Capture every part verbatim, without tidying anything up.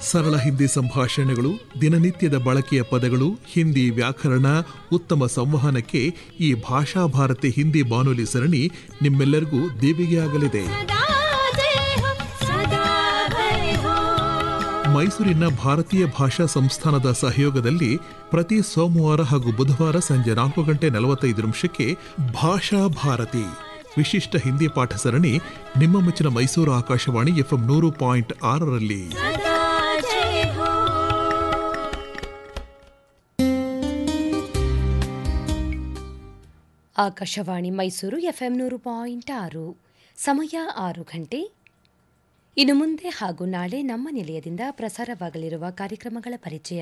ಸರಳ ಹಿಂದಿ ಸಂಭಾಷಣೆಗಳು, ದಿನನಿತ್ಯದ ಬಳಕೆಯ ಪದಗಳು, ಹಿಂದಿ ವ್ಯಾಕರಣ, ಉತ್ತಮ ಸಂವಹನಕ್ಕೆ ಈ ಭಾಷಾ ಭಾರತಿ ಹಿಂದಿ ಬಾನುಲಿ ಸರಣಿ ನಿಮ್ಮೆಲ್ಲರಿಗೂ ದೇವಿಗೆಯಾಗಲಿದೆ. ಮೈಸೂರಿನ ಭಾರತೀಯ ಭಾಷಾ ಸಂಸ್ಥಾನದ ಸಹಯೋಗದಲ್ಲಿ ಪ್ರತಿ ಸೋಮವಾರ ಹಾಗೂ ಬುಧವಾರ ಸಂಜೆ ನಾಲ್ಕು ಗಂಟೆ ನಲವತ್ತೈದು ನಿಮಿಷಕ್ಕೆ ಭಾಷಾ ಭಾರತಿ ವಿಶಿಷ್ಟ ಹಿಂದಿ ಪಾಠ ಸರಣಿ ನಿಮ್ಮ ಮೆಚ್ಚಿನ ಮೈಸೂರು ಆಕಾಶವಾಣಿ ಎಫ್ಎಂ ನೂರು ಪಾಯಿಂಟ್ ಆರರಲ್ಲಿ. ಆಕಾಶವಾಣಿ ಮೈಸೂರು ಎಫ್ಎಂ ನೂರು ಪಾಯಿಂಟ್ ಆರು. ಸಮಯ ಆರು ಗಂಟೆ. ಇನ್ನು ಮುಂದೆ ಹಾಗೂ ನಾಳೆ ನಮ್ಮ ನಿಲಯದಿಂದ ಪ್ರಸಾರವಾಗಲಿರುವ ಕಾರ್ಯಕ್ರಮಗಳ ಪರಿಚಯ.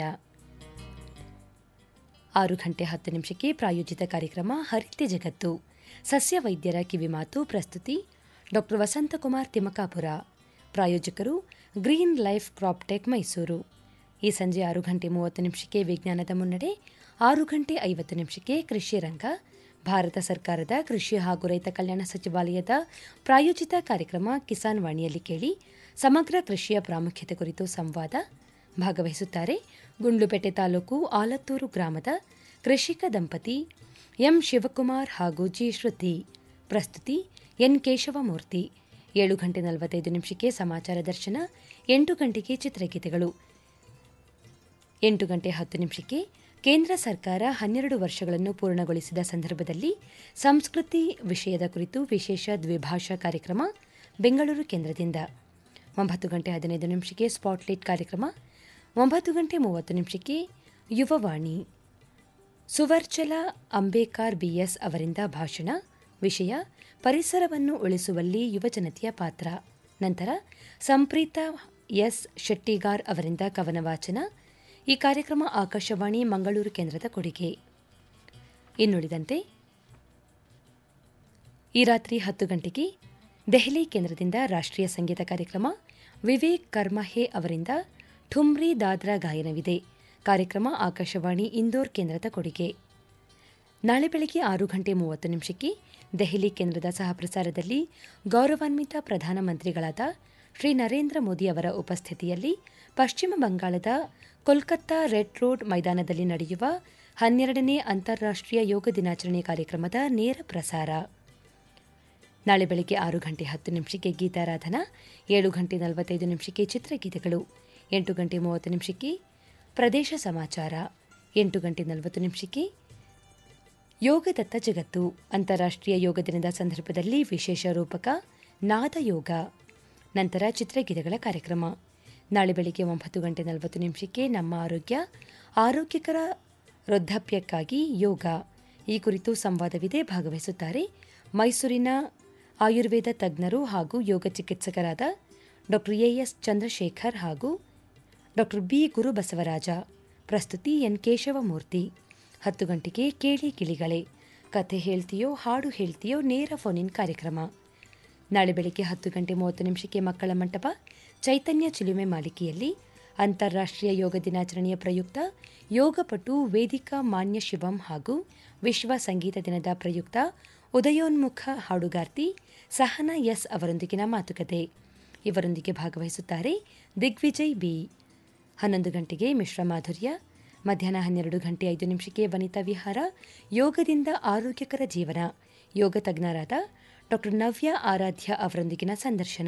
ಆರು ಗಂಟೆ ಹತ್ತು ನಿಮಿಷಕ್ಕೆ ಪ್ರಾಯೋಜಿತ ಕಾರ್ಯಕ್ರಮ ಹರಿತೆ ಜಗತ್ತು, ಸಸ್ಯ ವೈದ್ಯರ ಕಿವಿಮಾತು. ಪ್ರಸ್ತುತಿ ಡಾ ವಸಂತಕುಮಾರ್ ತಿಮಕಾಪುರ. ಪ್ರಾಯೋಜಕರು ಗ್ರೀನ್ ಲೈಫ್ ಕ್ರಾಪ್ಟೆಕ್ ಮೈಸೂರು. ಈ ಸಂಜೆ ಆರು ಗಂಟೆ ಮೂವತ್ತು ನಿಮಿಷಕ್ಕೆ ವಿಜ್ಞಾನದ ಮುನ್ನಡೆ. ಆರು ಗಂಟೆ ಐವತ್ತು ನಿಮಿಷಕ್ಕೆ ಕೃಷಿ ರಂಗ, ಭಾರತ ಸರ್ಕಾರದ ಕೃಷಿ ಹಾಗೂ ರೈತ ಕಲ್ಯಾಣ ಸಚಿವಾಲಯದ ಪ್ರಾಯೋಜಿತ ಕಾರ್ಯಕ್ರಮ ಕಿಸಾನ್ ವಾಣಿಯಲ್ಲಿ ಕೇಳಿ. ಸಮಗ್ರ ಕೃಷಿಯ ಪ್ರಾಮುಖ್ಯತೆ ಕುರಿತು ಸಂವಾದ. ಭಾಗವಹಿಸುತ್ತಾರೆ ಗುಂಡ್ಲುಪೇಟೆ ತಾಲೂಕು ಆಲತ್ತೂರು ಗ್ರಾಮದ ಕೃಷಿಕ ದಂಪತಿ ಎಂ ಶಿವಕುಮಾರ್ ಹಾಗೂ ಜಿ ಶ್ರುತಿ. ಪ್ರಸ್ತುತಿ ಎನ್ ಕೇಶವಮೂರ್ತಿ. ಏಳು ಗಂಟೆ ನಲವತ್ತೈದು ನಿಮಿಷಕ್ಕೆ ಸಮಾಚಾರ ದರ್ಶನ. ಎಂಟು ಗಂಟೆಗೆ ಚಿತ್ರಗೀತೆಗಳು. ಎಂಟು ಗಂಟೆ ಹತ್ತು ನಿಮಿಷಕ್ಕೆ ಕೇಂದ್ರ ಸರ್ಕಾರ ಹನ್ನೆರಡು ವರ್ಷಗಳನ್ನು ಪೂರ್ಣಗೊಳಿಸಿದ ಸಂದರ್ಭದಲ್ಲಿ ಸಂಸ್ಕೃತಿ ವಿಷಯದ ಕುರಿತು ವಿಶೇಷ ದ್ವಿಭಾಷಾ ಕಾರ್ಯಕ್ರಮ ಬೆಂಗಳೂರು ಕೇಂದ್ರದಿಂದ. ಒಂಬತ್ತು ಗಂಟೆ ಹದಿನೈದು ನಿಮಿಷಕ್ಕೆ ಸ್ಪಾಟ್ಲೈಟ್ ಕಾರ್ಯಕ್ರಮ. ಒಂಬತ್ತು ಗಂಟೆ ಮೂವತ್ತು ನಿಮಿಷಕ್ಕೆ ಯುವವಾಣಿ. ಸುವರ್ಚಲ ಅಂಬೇಕಾರ್ ಬಿಎಸ್ ಅವರಿಂದ ಭಾಷಣ. ವಿಷಯ ಪರಿಸರವನ್ನು ಉಳಿಸುವಲ್ಲಿ ಯುವಜನತೆಯ ಪಾತ್ರ. ನಂತರ ಸಂಪ್ರೀತ ಎಸ್ ಶೆಟ್ಟಿಗಾರ್ ಅವರಿಂದ ಕವನ ವಾಚನ. ಈ ಕಾರ್ಯಕ್ರಮ ಆಕಾಶವಾಣಿ ಮಂಗಳೂರು ಕೇಂದ್ರದ ಕೊಡುಗೆ. ಇನ್ನುಳಿದಂತೆ ಈ ರಾತ್ರಿ ಹತ್ತು ಗಂಟೆಗೆ ದೆಹಲಿ ಕೇಂದ್ರದಿಂದ ರಾಷ್ಟ್ರೀಯ ಸಂಗೀತ ಕಾರ್ಯಕ್ರಮ. ವಿವೇಕ್ ಕರ್ಮಹೆ ಅವರಿಂದ ಠುಮ್ರಿ ದಾದ್ರಾ ಗಾಯನವಿದೆ. ಕಾರ್ಯಕ್ರಮ ಆಕಾಶವಾಣಿ ಇಂದೋರ್ ಕೇಂದ್ರದ ಕೊಡುಗೆ. ನಾಳೆ ಬೆಳಗ್ಗೆ ಆರು ಗಂಟೆ ಮೂವತ್ತು ನಿಮಿಷಕ್ಕೆ ದೆಹಲಿ ಕೇಂದ್ರದ ಸಹಪ್ರಸಾರದಲ್ಲಿ ಗೌರವಾನ್ವಿತ ಪ್ರಧಾನಮಂತ್ರಿಗಳಾದ ಶ್ರೀ ನರೇಂದ್ರ ಮೋದಿ ಅವರ ಉಪಸ್ಥಿತಿಯಲ್ಲಿ ಪಶ್ಚಿಮ ಬಂಗಾಳದ ಕೋಲ್ಕತ್ತಾ ರೆಡ್ ರೋಡ್ ಮೈದಾನದಲ್ಲಿ ನಡೆಯುವ ಹನ್ನೆರಡನೇ ಅಂತಾರಾಷ್ಟ್ರೀಯ ಯೋಗ ದಿನಾಚರಣೆ ಕಾರ್ಯಕ್ರಮದ ನೇರ ಪ್ರಸಾರ. ನಾಳೆ ಬೆಳಗ್ಗೆ ಆರು ಗಂಟೆ ಹತ್ತು ನಿಮಿಷಕ್ಕೆ ಗೀತಾರಾಧನಾ. ಏಳು ಗಂಟೆ ನಲವತ್ತೈದು ನಿಮಿಷಕ್ಕೆ ಚಿತ್ರಗೀತೆಗಳು. ಎಂಟು ಗಂಟೆ ಮೂವತ್ತು ನಿಮಿಷಕ್ಕೆ ಪ್ರದೇಶ ಸಮಾಚಾರ. ಎಂಟು ಗಂಟೆ ನಲವತ್ತು ನಿಮಿಷಕ್ಕೆ ಯೋಗದತ್ತ ಜಗತ್ತು, ಅಂತಾರಾಷ್ಟ್ರೀಯ ಯೋಗ ದಿನದ ಸಂದರ್ಭದಲ್ಲಿ ವಿಶೇಷ ರೂಪಕ ನಾದ ಯೋಗ. ನಂತರ ಚಿತ್ರಗೀತೆಗಳ ಕಾರ್ಯಕ್ರಮ. ನಾಳೆ ಬೆಳಗ್ಗೆ ಒಂಬತ್ತು ಗಂಟೆ ನಲವತ್ತು ನಿಮಿಷಕ್ಕೆ ನಮ್ಮ ಆರೋಗ್ಯ, ಆರೋಗ್ಯಕರ ವೃದ್ಧಾಪ್ಯಕ್ಕಾಗಿ ಯೋಗ. ಈ ಕುರಿತು ಸಂವಾದವಿದೆ. ಭಾಗವಹಿಸುತ್ತಾರೆ ಮೈಸೂರಿನ ಆಯುರ್ವೇದ ತಜ್ಞರು ಹಾಗೂ ಯೋಗ ಚಿಕಿತ್ಸಕರಾದ ಡಾ ಎಎಸ್ ಚಂದ್ರಶೇಖರ್ ಹಾಗೂ ಡಾ ಬಿ ಗುರುಬಸವರಾಜ. ಪ್ರಸ್ತುತಿ ಎನ್ ಕೇಶವಮೂರ್ತಿ. ಹತ್ತು ಗಂಟೆಗೆ ಕೇಳಿ ಕಿಳಿಗಳೇ, ಕಥೆ ಹೇಳ್ತೀಯೋ ಹಾಡು ಹೇಳ್ತೀಯೋ ನೇರ ಫೋನಿನ್ ಕಾರ್ಯಕ್ರಮ. ನಾಳೆ ಬೆಳಗ್ಗೆ ಹತ್ತು ಗಂಟೆ ಮೂವತ್ತು ನಿಮಿಷಕ್ಕೆ ಮಕ್ಕಳ ಮಂಟಪ, ಚೈತನ್ಯ ಚಿಲುಮೆ ಮಾಲಿಕೆಯಲ್ಲಿ ಅಂತಾರಾಷ್ಟ್ರೀಯ ಯೋಗ ದಿನಾಚರಣೆಯ ಪ್ರಯುಕ್ತ ಯೋಗಪಟು ವೇದಿಕಾ ಮಾನ್ಯ ಶಿವಂ ಹಾಗೂ ವಿಶ್ವ ಸಂಗೀತ ದಿನದ ಪ್ರಯುಕ್ತ ಉದಯೋನ್ಮುಖ ಹಾಡುಗಾರ್ತಿ ಸಹನಾ ಎಸ್ ಅವರೊಂದಿಗಿನ ಮಾತುಕತೆ. ಇವರೊಂದಿಗೆ ಭಾಗವಹಿಸುತ್ತಾರೆ ದಿಗ್ವಿಜಯ್ ಬಿ. ಹನ್ನೊಂದು ಗಂಟೆಗೆ ಮಿಶ್ರ ಮಾಧುರ್ಯ. ಮಧ್ಯಾಹ್ನ ಹನ್ನೆರಡು ಗಂಟೆ ಐದು ನಿಮಿಷಕ್ಕೆ ವನಿತಾ ವಿಹಾರ, ಯೋಗದಿಂದ ಆರೋಗ್ಯಕರ ಜೀವನ, ಯೋಗ ತಜ್ಞರಾದ ಡಾ ನವ್ಯ ಆರಾಧ್ಯ ಅವರೊಂದಿಗಿನ ಸಂದರ್ಶನ.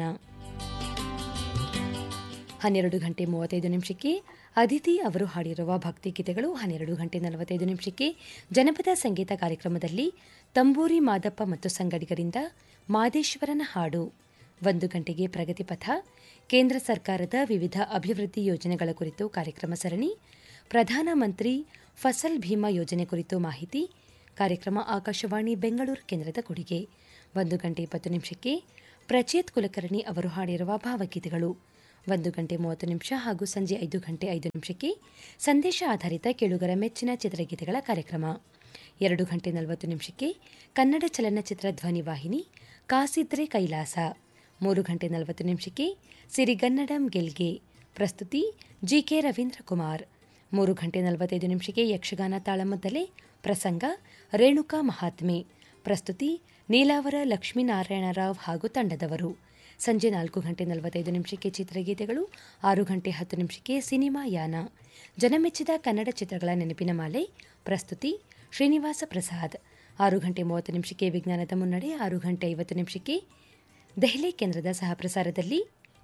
ಹನ್ನೆರಡು ಗಂಟೆ ಮೂವತ್ತೈದು ನಿಮಿಷಕ್ಕೆ ಅದಿತಿ ಅವರು ಹಾಡಿರುವ ಭಕ್ತಿಗೀತೆಗಳು. ಹನ್ನೆರಡು ಗಂಟೆ ನಲವತ್ತೈದು ನಿಮಿಷಕ್ಕೆ ಜನಪದ ಸಂಗೀತ ಕಾರ್ಯಕ್ರಮದಲ್ಲಿ ತಂಬೂರಿ ಮಾದಪ್ಪ ಮತ್ತು ಸಂಗಡಿಗರಿಂದ ಮಾದೇಶ್ವರನ ಹಾಡು. ಒಂದು ಗಂಟೆಗೆ ಪ್ರಗತಿಪಥ, ಕೇಂದ್ರ ಸರ್ಕಾರದ ವಿವಿಧ ಅಭಿವೃದ್ಧಿ ಯೋಜನೆಗಳ ಕುರಿತು ಕಾರ್ಯಕ್ರಮ ಸರಣಿ. ಪ್ರಧಾನಮಂತ್ರಿ ಫಸಲ್ ಭೀಮಾ ಯೋಜನೆ ಕುರಿತು ಮಾಹಿತಿ. ಕಾರ್ಯಕ್ರಮ ಆಕಾಶವಾಣಿ ಬೆಂಗಳೂರು ಕೇಂದ್ರದ ಕೊಡುಗೆ. ಒಂದು ಗಂಟೆ ಇಪ್ಪತ್ತು ನಿಮಿಷಕ್ಕೆ ಪ್ರಚೇತ್ ಕುಲಕರ್ಣಿ ಅವರು ಹಾಡಿರುವ ಭಾವಗೀತೆಗಳು. ಒಂದು ಗಂಟೆ ಮೂವತ್ತು ನಿಮಿಷ ಹಾಗೂ ಸಂಜೆ ಐದು ಗಂಟೆ ಐದು ನಿಮಿಷಕ್ಕೆ ಸಂದೇಶ ಆಧಾರಿತ ಕೇಳುಗರ ಮೆಚ್ಚಿನ ಚಿತ್ರಗೀತೆಗಳ ಕಾರ್ಯಕ್ರಮ. ಎರಡು ಗಂಟೆ ನಲವತ್ತು ನಿಮಿಷಕ್ಕೆ ಕನ್ನಡ ಚಲನಚಿತ್ರ ಧ್ವನಿವಾಹಿನಿ ಕಾಸಿದ್ರೆ ಕೈಲಾಸ. ಮೂರು ಗಂಟೆ ನಲವತ್ತು ನಿಮಿಷಕ್ಕೆ ಸಿರಿಗನ್ನಡಂ ಗೆಲ್ಗೆ. ಪ್ರಸ್ತುತಿ ಜಿಕೆ ರವೀಂದ್ರ ಕುಮಾರ್. ಮೂರು ಗಂಟೆ ನಲವತ್ತೈದು ನಿಮಿಷಕ್ಕೆ ಯಕ್ಷಗಾನ ತಾಳಮದ್ದಲೆ. ಪ್ರಸಂಗ ರೇಣುಕಾ ಮಹಾತ್ಮೆ. ಪ್ರಸ್ತುತಿ ನೀಲಾವರ ಲಕ್ಷ್ಮೀನಾರಾಯಣರಾವ್ ಹಾಗೂ ತಂಡದವರು. ಸಂಜೆ ನಾಲ್ಕು ಗಂಟೆ ನಲವತ್ತೈದು ನಿಮಿಷಕ್ಕೆ ಚಿತ್ರಗೀತೆಗಳು, ಆರು ಗಂಟೆ ಹತ್ತು ನಿಮಿಷಕ್ಕೆ ಸಿನಿಮಾ ಯಾನ, ಜನಮೆಚ್ಚಿದ ಕನ್ನಡ ಚಿತ್ರಗಳ ನೆನಪಿನ ಮಾಲೆ, ಪ್ರಸ್ತುತಿ ಶ್ರೀನಿವಾಸ ಪ್ರಸಾದ್. ಆರು ಗಂಟೆ ಮೂವತ್ತು ನಿಮಿಷಕ್ಕೆ ವಿಜ್ಞಾನದ ಮುನ್ನಡೆ, ಆರು ಗಂಟೆ ಐವತ್ತು ನಿಮಿಷಕ್ಕೆ ದೆಹಲಿ ಕೇಂದ್ರದ ಸಹಪ್ರಸಾರದಲ್ಲಿ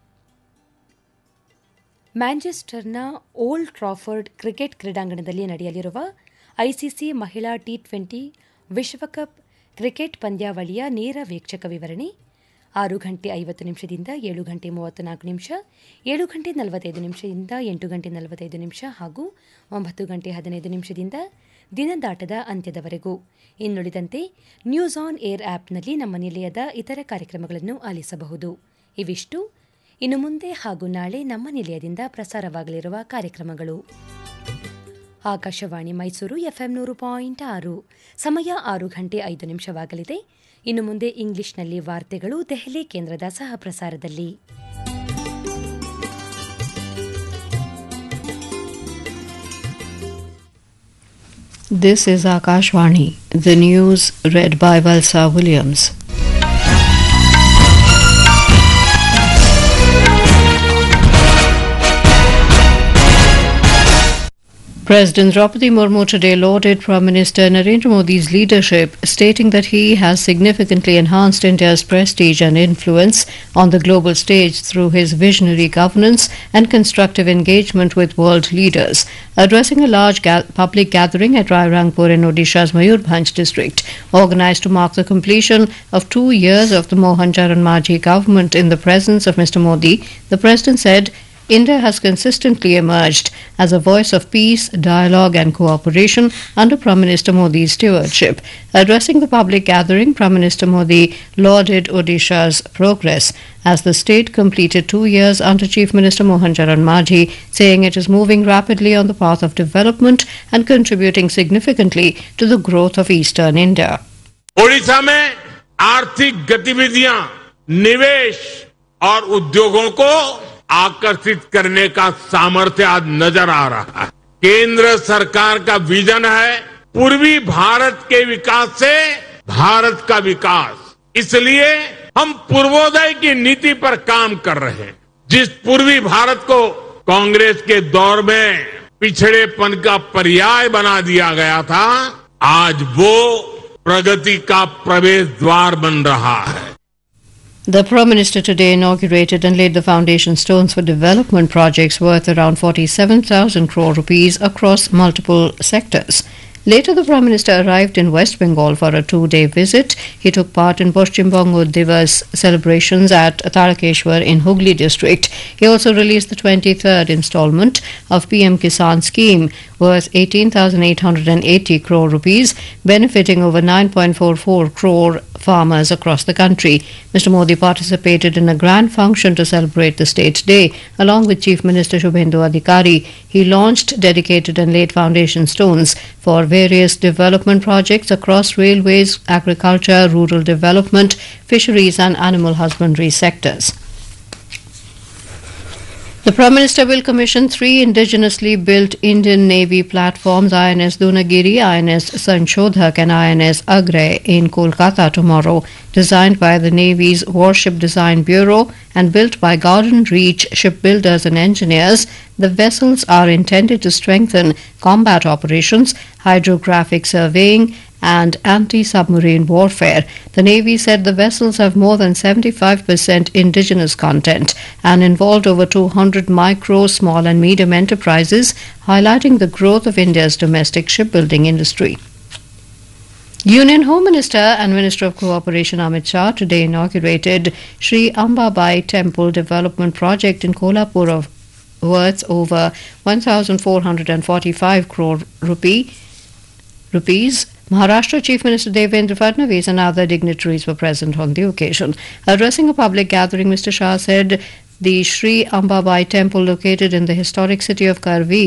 ಮ್ಯಾಂಚೆಸ್ಟರ್ನ ಓಲ್ಡ್ ಟ್ರಾಫರ್ಡ್ ಕ್ರಿಕೆಟ್ ಕ್ರೀಡಾಂಗಣದಲ್ಲಿ ನಡೆಯಲಿರುವ ಐಸಿಸಿ ಮಹಿಳಾ ಟಿ ಟ್ವೆಂಟಿ ವಿಶ್ವಕಪ್ ಕ್ರಿಕೆಟ್ ಪಂದ್ಯಾವಳಿಯ ನೇರ ವೀಕ್ಷಕ ವಿವರಣೆ. ಆರು ಗಂಟೆ ಐವತ್ತು ನಿಮಿಷದಿಂದ ಏಳು ಗಂಟೆ ಮೂವತ್ತು ನಾಲ್ಕು ನಿಮಿಷ, ಏಳು ಗಂಟೆ ನಲವತ್ತೈದು ನಿಮಿಷದಿಂದ ಎಂಟು ಗಂಟೆ ನಲವತ್ತೈದು ನಿಮಿಷ ಹಾಗೂ ಒಂಬತ್ತು ಗಂಟೆ ಹದಿನೈದು ನಿಮಿಷದಿಂದ ದಿನದಾಟದ ಅಂತ್ಯದವರೆಗೂ. ಇನ್ನುಳಿದಂತೆ ನ್ಯೂಸ್ ಆನ್ ಏರ್ ಆಪ್ನಲ್ಲಿ ನಮ್ಮ ನಿಲಯದ ಇತರ ಕಾರ್ಯಕ್ರಮಗಳನ್ನು ಆಲಿಸಬಹುದು. ಇವಿಷ್ಟು ಇನ್ನು ಮುಂದೆ ಹಾಗೂ ನಾಳೆ ನಮ್ಮ ನಿಲಯದಿಂದ ಪ್ರಸಾರವಾಗಲಿರುವ ಕಾರ್ಯಕ್ರಮಗಳು. ಆಕಾಶವಾಣಿ ಮೈಸೂರು ಎಫ್ಎಂ ನೂರು ಪಾಯಿಂಟ್ ಆರು. ಸಮಯ ಆರು ಗಂಟೆ ಐದು ನಿಮಿಷವಾಗಲಿದೆ. ಇನ್ನು ಮುಂದೆ ಇಂಗ್ಲಿಷ್ನಲ್ಲಿ ವಾರ್ತೆಗಳು ದೆಹಲಿ ಕೇಂದ್ರದ ಸಹ ಪ್ರಸಾರದಲ್ಲಿ. This is Akashvani. The news read by Valsa Williams. President Draupadi Murmu today lauded Prime Minister Narendra Modi's leadership, stating that he has significantly enhanced India's prestige and influence on the global stage through his visionary governance and constructive engagement with world leaders. Addressing a large ga- public gathering at Rairangpur in Odisha's Mayurbhanj district, organised to mark the completion of two years of the Mohan Charan Majhi government in the presence of Mister Modi, the President said, India has consistently emerged as a voice of peace, dialogue and cooperation under Prime Minister Modi's stewardship. Addressing the public gathering, Prime Minister Modi lauded Odisha's progress as the state completed two years under Chief Minister Mohan Charan Majhi, saying it is moving rapidly on the path of development and contributing significantly to the growth of eastern India. Odisha में आर्थिक गतिविधियां, निवेश और उद्योगों को आकर्षित करने का सामर्थ्य आज नजर आ रहा है. केंद्र सरकार का विजन है पूर्वी भारत के विकास से भारत का विकास. इसलिए हम पूर्वोदय की नीति पर काम कर रहे हैं. जिस पूर्वी भारत को कांग्रेस के दौर में पिछड़ेपन का पर्याय बना दिया गया था, आज वो प्रगति का प्रवेश द्वार बन रहा है. The Prime Minister today inaugurated and laid the foundation stones for development projects worth around forty-seven thousand crore rupees across multiple sectors. Later, the Prime Minister arrived in West Bengal for a two-day visit. He took part in Paschim Banga Divas celebrations at Tarakeshwar in Hooghly district. He also released the twenty-third installment of P M Kisan scheme worth eighteen thousand eight hundred eighty crore rupees, benefiting over nine point four four crore farmers across the country. Mister Modi participated in a grand function to celebrate the State Day. Along with Chief Minister Shubhendu Adhikari, he launched, dedicated and laid foundation stones for various development projects across railways, agriculture, rural development, fisheries and animal husbandry sectors. The Prime Minister will commission three indigenously built Indian Navy platforms, I N S Dunagiri, I N S Sanchodhak and I N S Agre in Kolkata tomorrow. Designed by the Navy's Warship Design Bureau and built by Garden Reach shipbuilders and engineers, the vessels are intended to strengthen combat operations, hydrographic surveying and anti-submarine warfare. The Navy said the vessels have more than seventy-five percent indigenous content and involved over two hundred micro, small and medium enterprises, highlighting the growth of India's domestic shipbuilding industry. Union Home Minister and Minister of Cooperation Amit Shah today inaugurated Sri Ambabai Temple Development Project in Kolhapur of worth over one thousand four hundred forty-five crore rupee, rupees. Maharashtra Chief Minister Devendra Fadnavis and other dignitaries were present on the occasion. Addressing a public gathering, Mister Shah said the Sri Ambabai Temple, located in the historic city of Karvi,